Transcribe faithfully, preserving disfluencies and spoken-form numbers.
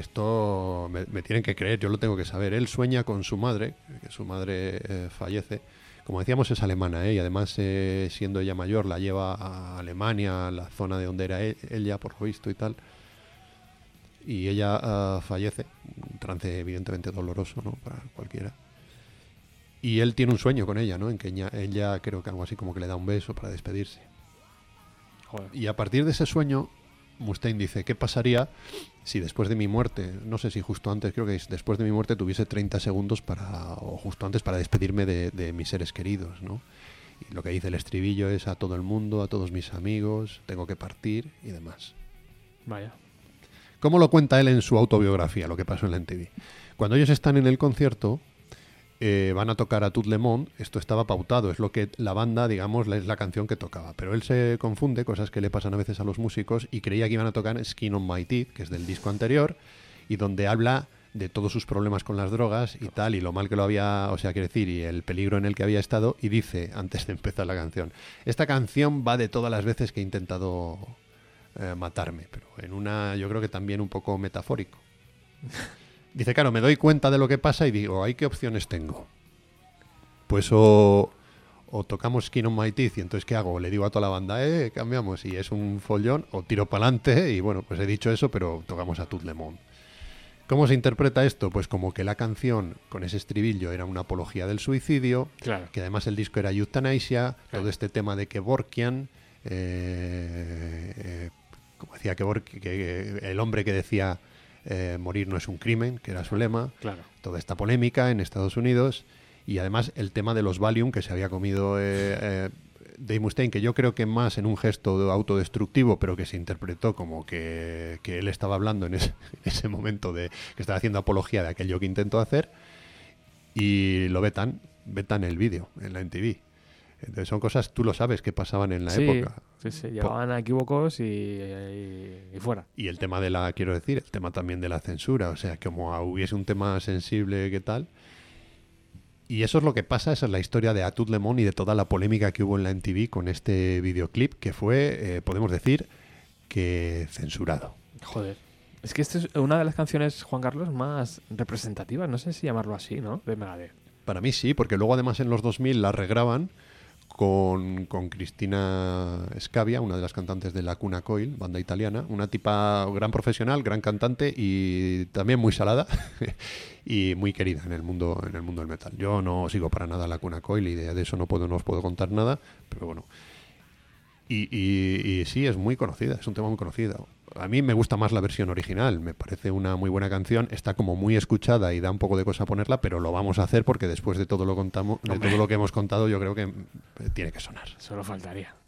esto me, me tienen que creer, yo lo tengo que saber. Él sueña con su madre, que su madre eh, fallece. Como decíamos, es alemana, ¿eh? Y además, eh, siendo ella mayor, la lleva a Alemania, a la zona de donde era e- ella, por lo visto y tal. Y ella uh, fallece, un trance evidentemente doloroso, ¿no? Para cualquiera. Y él tiene un sueño con ella, ¿no? En que ella, ella creo que algo así como que le da un beso para despedirse. Joder. Y a partir de ese sueño, Mustaine dice, ¿qué pasaría si después de mi muerte, no sé si justo antes, creo que es después de mi muerte tuviese treinta segundos para, o justo antes para despedirme de, de mis seres queridos, ¿no? Y lo que dice el estribillo es a todo el mundo, a todos mis amigos, tengo que partir y demás. Vaya. ¿Cómo lo cuenta él en su autobiografía, lo que pasó en la M T V? Cuando ellos están en el concierto, eh, van a tocar a Tout le Monde, esto estaba pautado, es lo que la banda, digamos, es la canción que tocaba. Pero él se confunde, cosas que le pasan a veces a los músicos, y creía que iban a tocar Skin on My Teeth, que es del disco anterior, y donde habla de todos sus problemas con las drogas y tal, y lo mal que lo había, o sea, quiere decir, y el peligro en el que había estado, y dice, antes de empezar la canción, esta canción va de todas las veces que he intentado eh, matarme, pero en una, yo creo que también un poco metafórico. Dice, claro, me doy cuenta de lo que pasa y digo, ¿ay qué opciones tengo? Pues o, o tocamos Skin on My Teeth y entonces ¿qué hago? Le digo a toda la banda, eh, cambiamos y es un follón, o tiro para adelante y bueno, pues he dicho eso, pero tocamos a Tout le Monde. ¿Cómo se interpreta esto? Pues como que la canción con ese estribillo era una apología del suicidio, Claro. que además el disco era Euthanasia, Claro. todo este tema de Kevorkian, eh, eh, como decía Kevorkian, que, que el hombre que decía eh, morir no es un crimen, que era su lema, Claro. toda esta polémica en Estados Unidos, y además el tema de los Valium que se había comido eh, eh, Dave Mustaine, que yo creo que más en un gesto autodestructivo, pero que se interpretó como que, que él estaba hablando en ese, en ese momento de que estaba haciendo apología de aquello que intentó hacer, y lo vetan, vetan el vídeo en la M T V. Entonces son cosas, tú lo sabes, que pasaban en la Sí, época. sí, sí, llevaban a equívocos y, y, y fuera. Y el tema de la, quiero decir, el tema también de la censura, o sea, como hubiese un tema sensible, ¿qué tal? Y eso es lo que pasa, esa es la historia de A Tout le Monde y de toda la polémica que hubo en la M T V con este videoclip, que fue, eh, podemos decir, que censurado. Joder. Es que esta es una de las canciones, Juan Carlos, más representativas, no sé si llamarlo así, ¿no? De Megadeth. Para mí sí, porque luego además en los dos mil la regraban con, con Cristina Scavia, una de las cantantes de La Cuna Coil, banda italiana, una tipa gran profesional, gran cantante y también muy salada y muy querida en el mundo en el mundo del metal. Yo no sigo para nada La Cuna Coil y de, de eso no puedo no os puedo contar nada, pero bueno. Y, y, y sí, es muy conocida, es un tema muy conocido. A mí me gusta más la versión original, me parece una muy buena canción, está como muy escuchada y da un poco de cosa ponerla, pero lo vamos a hacer porque después de todo lo contamos, de todo lo que hemos contado, yo creo que tiene que sonar. Solo faltaría.